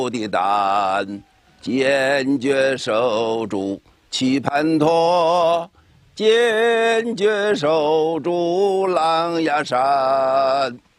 的担，坚决守住棋盘托，坚决守住狼牙山。